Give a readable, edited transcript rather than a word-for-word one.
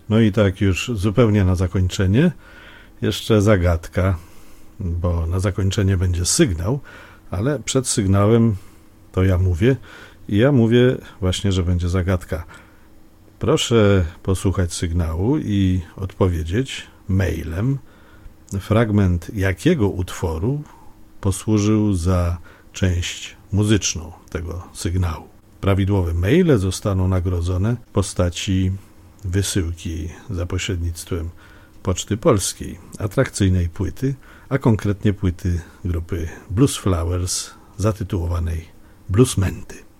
No i tak już zupełnie na zakończenie, jeszcze zagadka, bo na zakończenie będzie sygnał, ale przed sygnałem to ja mówię właśnie, że będzie zagadka. Proszę posłuchać sygnału i odpowiedzieć mailem, fragment jakiego utworu posłużył za część muzyczną tego sygnału. Prawidłowe maile zostaną nagrodzone w postaci wysyłki za pośrednictwem Poczty Polskiej, atrakcyjnej płyty, a konkretnie płyty grupy Blues Flowers zatytułowanej Bluesmenty.